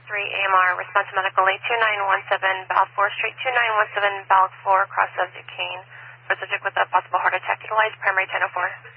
AMR, response to medical A 2917, Balk 4 Street, 2917, Balk 4, cross of Duquesne, for subject with a possible heart attack. Utilize primary 1004.